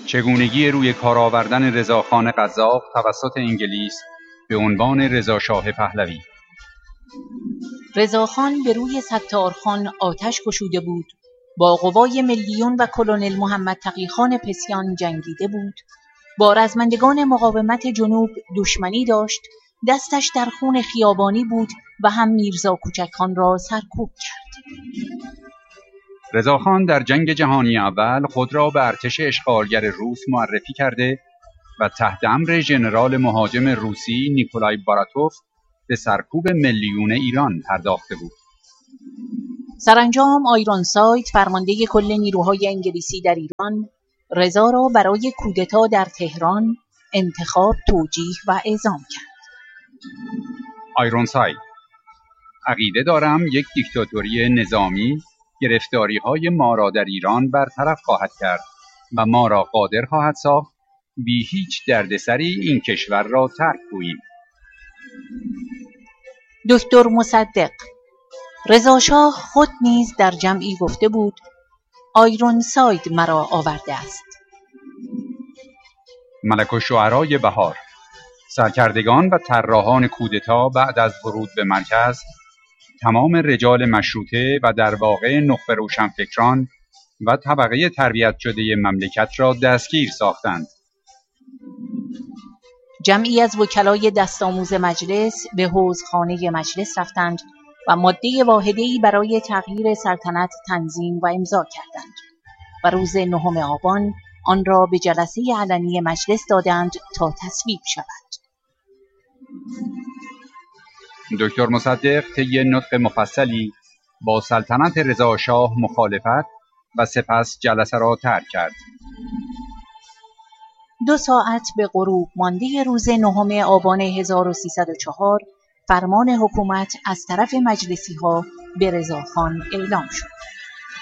چگونگی روی کار آوردن رضاخان قزاق توسط انگلیس به عنوان رضاشاه پهلوی. رضاخان به روی ستارخان آتش گشوده بود، با قوای ملیون و کلونل محمد تقی‌خان پسیان جنگیده بود، با رزمندگان مقاومت جنوب دشمنی داشت، دستش در خون خیابانی بود و هم میرزا کوچکخان را سرکوب کرد. رضاخان در جنگ جهانی اول خود را به ارتش اشغالگر روس معرفی کرده و تحت امر ژنرال مهاجم روسی نیکولای باراتوف به سرکوب ملیون ایران پرداخته بود. سرانجام آیرونساید فرمانده کل نیروهای انگلیسی در ایران، رضا را برای کودتا در تهران انتخاب، توجیه و اعزام کرد. آیرونساید: عقیده دارم یک دیکتاتوری نظامی گرفتاری‌های ما را در ایران برطرف خواهد کرد و ما را قادر خواهد ساخت بی هیچ دردسری این کشور را ترک گوییم. دکتر مصدق: رضا شاه خود نیز در جمعی گفته بود آیرونساید مرا آورده است. ملک الشعرای بهار: سرکردگان و طراحان کودتا بعد از ورود به مرکز تمام رجال مشروطه و در واقع نخبه روشنفکران و طبقه تربیت شده مملکت را دستگیر ساختند. جمعی از وکلای دستآموز مجلس به حوضخانه مجلس رفتند و ماده واحده‌ای برای تغییر سلطنت تنظیم و امضا کردند و روز 9 آبان آن را به جلسه علنی مجلس دادند تا تصویب شود. دکتر مصدق طی نطق مفصلی با سلطنت رضا شاه مخالفت و سپس جلسه را ترک کرد. 2 ساعت به غروب مانده روز 9 آبان 1304 فرمان حکومت از طرف مجلسی‌ها به رضاخان اعلام شد.